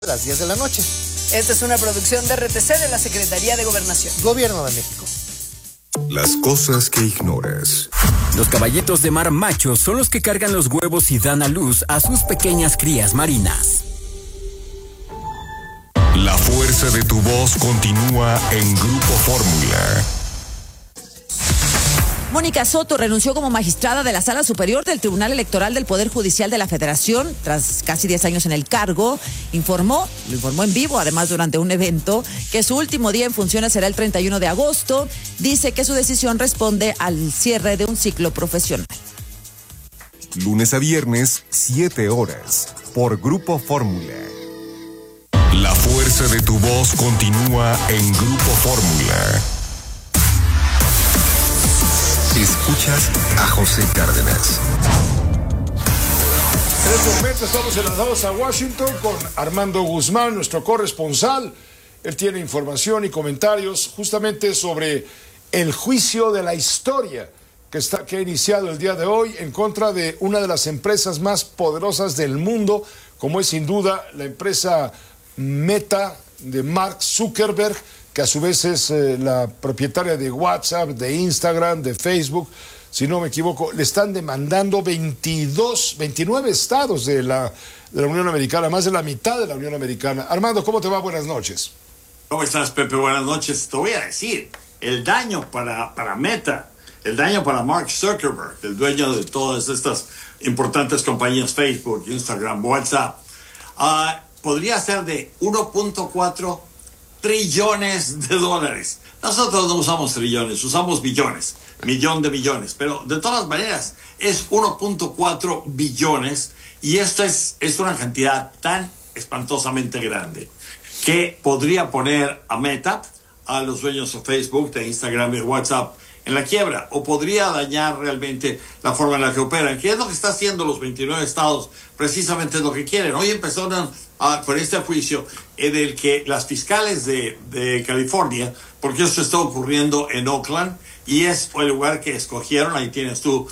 Las 10 de la noche. Esta es una producción de RTC de la Secretaría de Gobernación. Gobierno de México. Las cosas que ignoras. Los caballitos de mar machos son los que cargan los huevos y dan a luz a sus pequeñas crías marinas. La fuerza de tu voz continúa en Grupo Fórmula. Mónica Soto renunció como magistrada de la Sala Superior del Tribunal Electoral del Poder Judicial de la Federación tras casi 10 años en el cargo. Lo informó en vivo, además durante un evento, que su último día en funciones será el 31 de agosto. Dice que su decisión responde al cierre de un ciclo profesional. Lunes a viernes, 7 horas, por Grupo Fórmula. La fuerza de tu voz continúa en Grupo Fórmula. Escuchas a José Cárdenas. En este momento estamos enlazados a Washington con Armando Guzmán, nuestro corresponsal. Él tiene información y comentarios justamente sobre el juicio de la historia que ha iniciado el día de hoy en contra de una de las empresas más poderosas del mundo, como es sin duda la empresa Meta de Mark Zuckerberg, que a su vez es la propietaria de WhatsApp, de Instagram, de Facebook, si no me equivoco. Le están demandando 29 estados de la Unión Americana, más de la mitad de la Unión Americana. Armando, ¿cómo te va? Buenas noches. ¿Cómo estás, Pepe? Buenas noches. Te voy a decir, el daño para Meta, el daño para Mark Zuckerberg, el dueño de todas estas importantes compañías, Facebook, Instagram, WhatsApp, podría ser de 1.4 trillones de dólares. Nosotros no usamos trillones, usamos billones, millón de millones, pero de todas maneras es 1.4 billones y esto es una cantidad tan espantosamente grande que podría poner a Meta, a los dueños de Facebook, de Instagram y de WhatsApp en la quiebra, o podría dañar realmente la forma en la que operan, que es lo que está haciendo los 29 estados, precisamente es lo que quieren. Hoy empezaron con este juicio en el que las fiscales de California, porque esto está ocurriendo en Oakland, y es el lugar que escogieron, ahí tienes tú,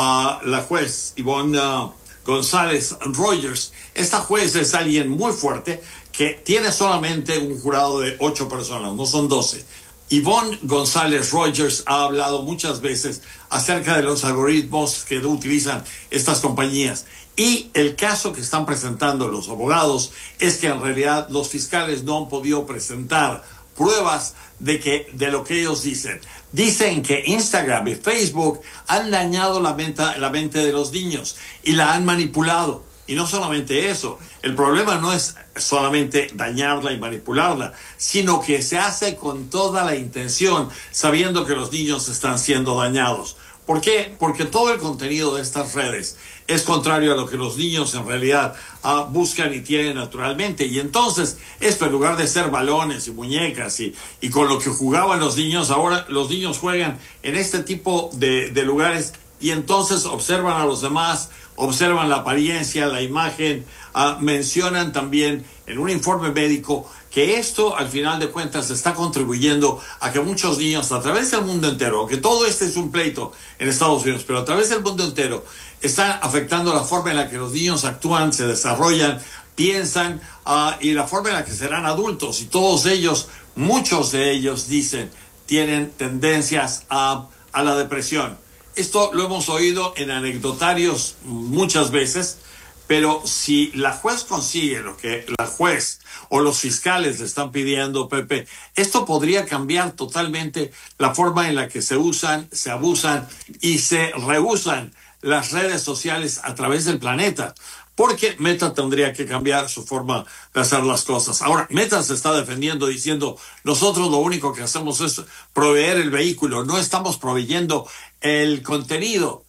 la juez Yvonne González Rogers. Esta juez es alguien muy fuerte, que tiene solamente un jurado de 8 personas, no son 12. Yvonne González Rogers ha hablado muchas veces acerca de los algoritmos que utilizan estas compañías. Y el caso que están presentando los abogados es que en realidad los fiscales no han podido presentar pruebas de lo que ellos dicen. Dicen que Instagram y Facebook han dañado la mente de los niños y la han manipulado. Y no solamente eso, el problema no es solamente dañarla y manipularla, sino que se hace con toda la intención, sabiendo que los niños están siendo dañados. ¿Por qué? Porque todo el contenido de estas redes es contrario a lo que los niños en realidad buscan y tienen naturalmente. Y entonces, esto en lugar de ser balones y muñecas y con lo que jugaban los niños, ahora los niños juegan en este tipo de lugares y entonces observan a los demás, observan la apariencia, la imagen, mencionan también en un informe médico que esto al final de cuentas está contribuyendo a que muchos niños a través del mundo entero, que todo este es un pleito en Estados Unidos, pero a través del mundo entero están afectando la forma en la que los niños actúan, se desarrollan, piensan y la forma en la que serán adultos. Y todos ellos, muchos de ellos dicen, tienen tendencias a la depresión. Esto lo hemos oído en anecdotarios muchas veces, pero si la juez consigue lo que la juez o los fiscales le están pidiendo, Pepe, esto podría cambiar totalmente la forma en la que se usan, se abusan y se reusan las redes sociales a través del planeta. Porque Meta tendría que cambiar su forma de hacer las cosas. Ahora, Meta se está defendiendo diciendo, nosotros lo único que hacemos es proveer el vehículo, no estamos proveyendo el contenido.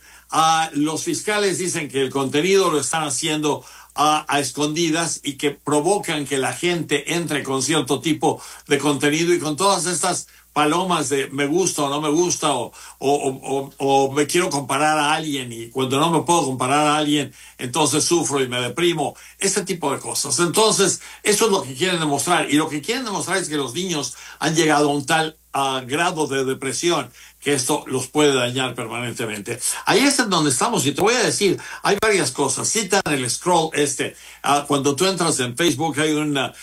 Los fiscales dicen que el contenido lo están haciendo a escondidas y que provocan que la gente entre con cierto tipo de contenido y con todas estas palomas de me gusta o no me gusta o me quiero comparar a alguien y cuando no me puedo comparar a alguien entonces sufro y me deprimo, ese tipo de cosas. Entonces eso es lo que quieren demostrar y lo que quieren demostrar es que los niños han llegado a un tal grado de depresión que esto los puede dañar permanentemente. Ahí es en donde estamos, y te voy a decir, hay varias cosas. Cita en el scroll cuando tú entras en Facebook hay una